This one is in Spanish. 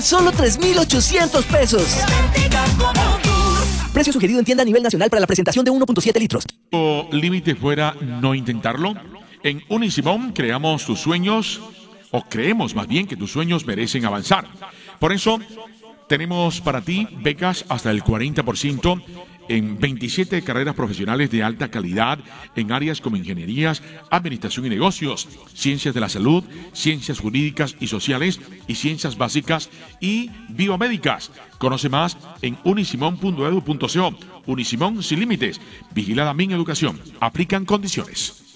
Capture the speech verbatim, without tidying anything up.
Solo tres mil ochocientos pesos. Precio sugerido en tienda a nivel nacional para la presentación de uno punto siete litros. ¿O límite fuera no intentarlo? En Unisimón creamos tus sueños, o creemos más bien que tus sueños merecen avanzar. Por eso, tenemos para ti becas hasta el cuarenta por ciento en veintisiete carreras profesionales de alta calidad en áreas como ingenierías, administración y negocios, ciencias de la salud, ciencias jurídicas y sociales y ciencias básicas y biomédicas. Conoce más en unisimón punto edu punto co. Unisimón sin límites. Vigilada Mi Educación. Aplican condiciones.